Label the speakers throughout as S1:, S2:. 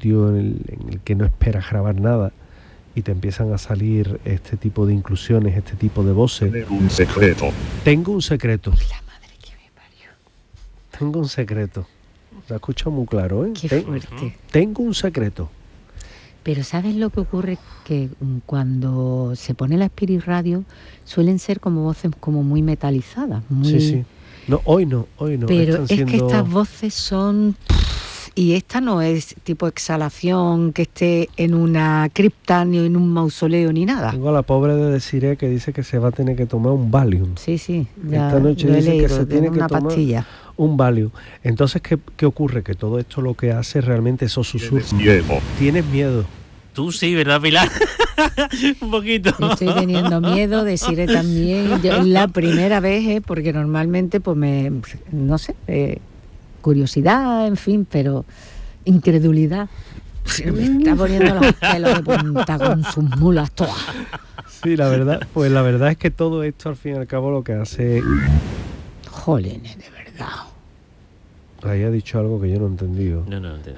S1: sitio en el que no esperas grabar nada y te empiezan a salir este tipo de inclusiones, este tipo de voces.
S2: Tengo un secreto.
S1: Tengo un secreto.
S3: La madre que me parió.
S1: Tengo un secreto. Lo has escuchado muy claro, ¿eh?
S3: Qué fuerte.
S1: Tengo un secreto.
S3: Pero ¿sabes lo que ocurre? Que cuando se pone la Spirit Radio suelen ser como voces como muy metalizadas. Muy...
S1: Sí. No, hoy no.
S3: Pero
S1: Están
S3: es
S1: siendo...
S3: que estas voces son... Y esta no es tipo exhalación que esté en una cripta ni en un mausoleo ni nada.
S1: Tengo a la pobre de Desiree que dice que se va a tener que tomar un Valium.
S3: Sí, ya
S1: Esta noche
S3: lo he
S1: dice
S3: leído,
S1: que se tiene que
S3: una
S1: tomar
S3: pastilla.
S1: un Valium. Entonces, ¿qué ocurre? Que todo esto lo que hace realmente esos susurros. Tienes miedo.
S4: Tú sí, ¿verdad, Pilar? Un poquito.
S3: Estoy teniendo miedo, Desiree también. Yo, es la primera vez, porque normalmente pues no sé, curiosidad, en fin, pero incredulidad. Me está poniendo los pelos de punta con sus mulas todas.
S1: Sí, la verdad es que todo esto al fin y al cabo lo que hace...
S3: Jolene, de verdad.
S1: Ahí ha dicho algo que yo no he entendido.
S4: No entiendo.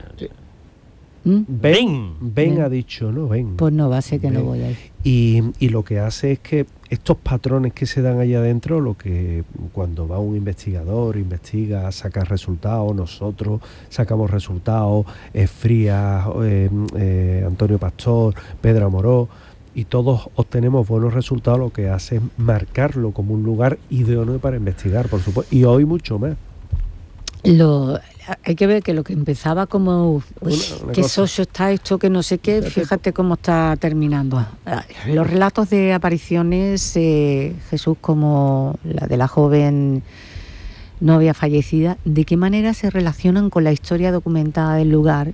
S1: Ven ha dicho, no, ven.
S3: Pues no, va a ser que
S1: ven.
S3: no voy a ir.
S1: Y lo que hace es que estos patrones que se dan allá adentro, lo que cuando va un investigador, investiga, saca resultados, nosotros sacamos resultados, Frías, Antonio Pastor, Pedro Amorós, y todos obtenemos buenos resultados, lo que hace es marcarlo como un lugar idóneo para investigar, por supuesto, y hoy mucho más.
S3: Hay que ver que lo que empezaba como
S1: una
S3: que
S1: cosa.
S3: socio está esto, que no sé qué, fíjate cómo está terminando. Los relatos de apariciones, Jesús, como la de la joven novia fallecida, ¿de qué manera se relacionan con la historia documentada del lugar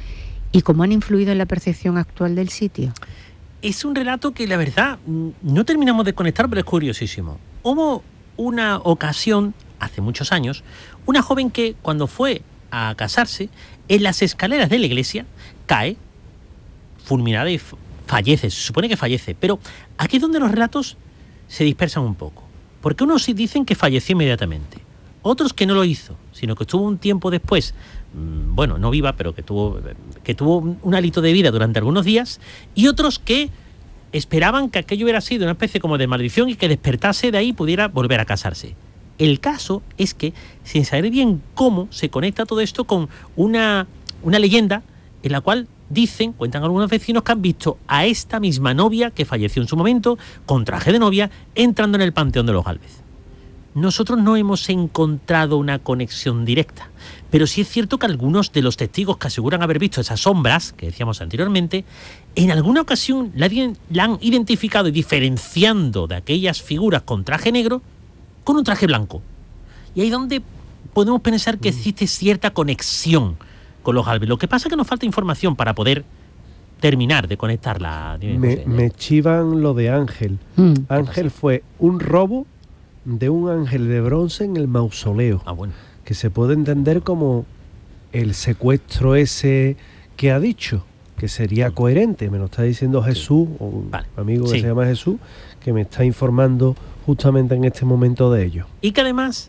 S3: y cómo han influido en la percepción actual del sitio?
S4: Es un relato que la verdad no terminamos de conectar, pero es curiosísimo. Hubo una ocasión, hace muchos años, una joven que cuando fue a casarse, en las escaleras de la iglesia, cae fulminada y fallece. Se supone que fallece, pero aquí es donde los relatos se dispersan un poco. Porque unos sí dicen que falleció inmediatamente, otros que no lo hizo, sino que estuvo un tiempo después, bueno, no viva, pero que tuvo un hálito de vida durante algunos días, y otros que esperaban que aquello hubiera sido una especie como de maldición y que despertase de ahí y pudiera volver a casarse. El caso es que, sin saber bien cómo, se conecta todo esto con una leyenda en la cual cuentan algunos vecinos que han visto a esta misma novia que falleció en su momento, con traje de novia, entrando en el Panteón de los Gálvez. Nosotros no hemos encontrado una conexión directa, pero sí es cierto que algunos de los testigos que aseguran haber visto esas sombras, que decíamos anteriormente, en alguna ocasión la han identificado y diferenciando de aquellas figuras con traje negro, con un traje blanco. Y ahí es donde podemos pensar que existe cierta conexión con los Gálvez. Lo que pasa es que nos falta información para poder terminar de conectarla.
S1: Me chivan lo de Ángel. Ángel fue un robo de un ángel de bronce en el mausoleo.
S4: Bueno.
S1: Que se puede entender como el secuestro ese que ha dicho, que sería coherente. Me lo está diciendo Jesús, o un amigo que se llama Jesús, que me está informando justamente en este momento de ello.
S4: Y que además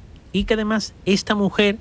S4: esta mujer,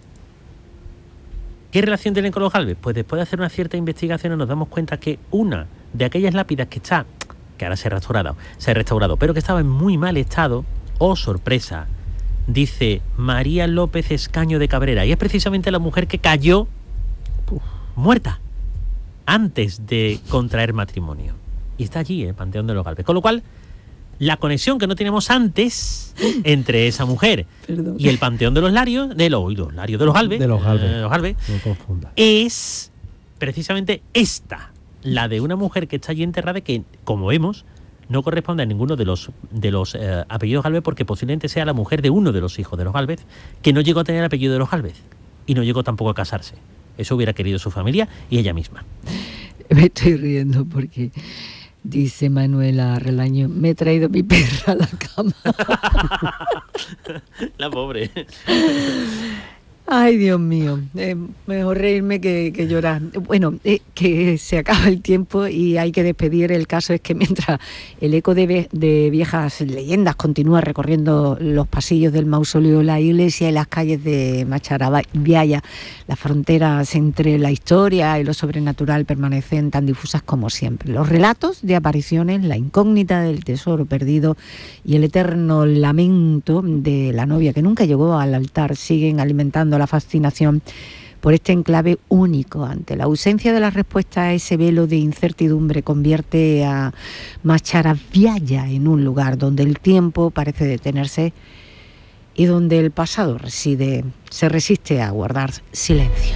S4: ¿qué relación tiene con los Gálvez? Pues después de hacer una cierta investigación nos damos cuenta que una de aquellas lápidas que ahora se ha restaurado, pero que estaba en muy mal estado, sorpresa, dice María López Escaño de Cabrera, y es precisamente la mujer que cayó muerta antes de contraer matrimonio. Y está allí en el Panteón de los Gálvez. Con lo cual, la conexión que no teníamos antes entre esa mujer y el Panteón de los Larios, de los Gálvez,
S1: no confunda,
S4: es precisamente esta, la de una mujer que está allí enterrada, que, como vemos, no corresponde a ninguno de los apellidos Gálvez, porque posiblemente sea la mujer de uno de los hijos de los Gálvez, que no llegó a tener el apellido de los Gálvez y no llegó tampoco a casarse. Eso hubiera querido su familia y ella misma.
S3: Me estoy riendo porque dice Manuela Relaño, me he traído mi perra a la cama.
S4: La pobre.
S3: Ay, Dios mío, mejor reírme que llorar. Bueno, que se acaba el tiempo y hay que despedir. El caso es que mientras el eco de viejas leyendas continúa recorriendo los pasillos del mausoleo, la iglesia y las calles de Macharabiaya, las fronteras entre la historia y lo sobrenatural permanecen tan difusas como siempre. Los relatos de apariciones, la incógnita del tesoro perdido y el eterno lamento de la novia que nunca llegó al altar siguen alimentando la fascinación por este enclave único. Ante la ausencia de la respuesta a ese velo de incertidumbre, convierte a Macharabiaya en un lugar donde el tiempo parece detenerse y donde el pasado se resiste a guardar silencio.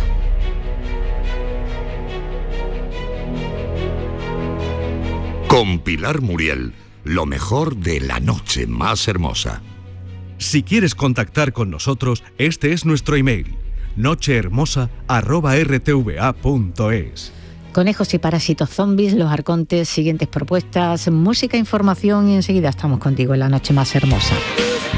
S2: Con Pilar Muriel, lo mejor de La Noche Más Hermosa.
S5: Si quieres contactar con nosotros, este es nuestro email: nochehermosa@rtva.es.
S3: Conejos y parásitos zombies, Los Arcontes, siguientes propuestas, música, información y enseguida estamos contigo en La Noche Más Hermosa.